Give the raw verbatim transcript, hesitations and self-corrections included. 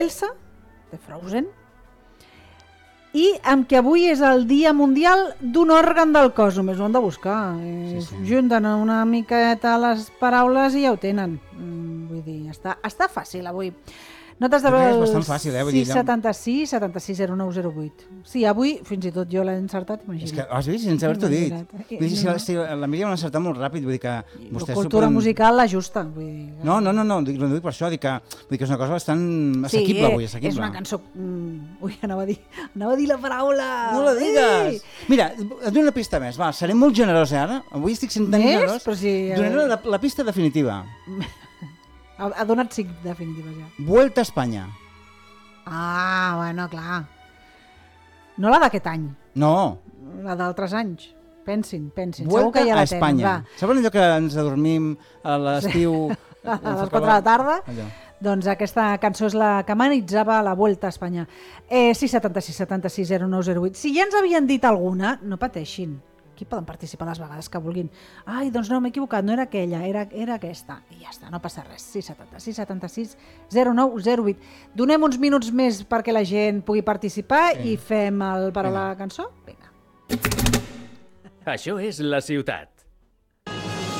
Elsa, de Frozen, i amb que avui és el Dia Mundial d'un òrgan del cos, només ho han de buscar. Sí, sí. Junten una miqueta les paraules i ja ho tenen. Vull dir, està, està fàcil avui. Notes de veu és bastant fàcil, eh? sis setanta-sis setanta-sis zero nou zero vuit. Sí, avui fins i tot jo l'he encertat, imagina't. És que, has vist, sense haver-t'ho dit. Vull dir, si la, si la Míriam l'ha encertat molt ràpid, vull dir que... La cultura musical l'ajusta. No, no, no, no, no dic per això, dic que, vull dir que és una cosa bastant assequible avui, assequible. Sí, és una cançó... Ui, anava a dir, anava a dir la paraula! No la digues! Mira, et dono una pista més, va, seré molt generosa ara, avui estic sent tan generós. Donaré la, la pista definitiva. Ha donat cinc definitives ja. Vuelta a Espanya. Ah, bueno, clar. No la d'aquest any. No. La d'altres anys. Pensin, pensin. Vuelta Segur que ja a la Espanya. tenen, Saben allò que ens adormim a l'estiu? A les quatre de la tarda? Allò. Doncs aquesta cançó és la que amenitzava la Vuelta a Espanya. Eh, sis setanta-sis setanta-sis zero nou zero vuit. Si ja ens havien dit alguna, no pateixin. Aquí poden participar les vegades que vulguin. Ai, doncs no, m'he equivocat, no era aquella, era, era aquesta. I ja està, no passa res. sis setanta-sis setanta-sis zero nou zero vuit. Donem uns minuts més perquè la gent pugui participar sí. i fem el per a la cançó? Vinga. Això és La Ciutat.